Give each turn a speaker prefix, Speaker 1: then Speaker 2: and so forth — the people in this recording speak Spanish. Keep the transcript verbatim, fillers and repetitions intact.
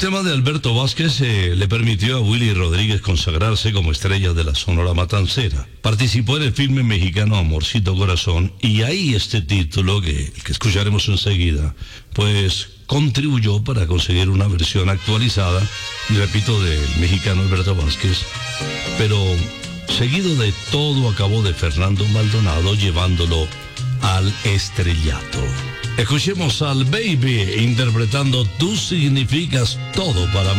Speaker 1: tema de Alberto Vázquez eh, le permitió a Willy Rodríguez consagrarse como estrella de la Sonora Matancera. Participó en el filme mexicano Amorcito Corazón y ahí este título, que, que escucharemos enseguida, pues contribuyó para conseguir una versión actualizada, y repito, del mexicano Alberto Vázquez, pero seguido de todo acabó de Fernando Maldonado llevándolo al estrellato. Escuchemos al Baby interpretando Tú significas todo para mí.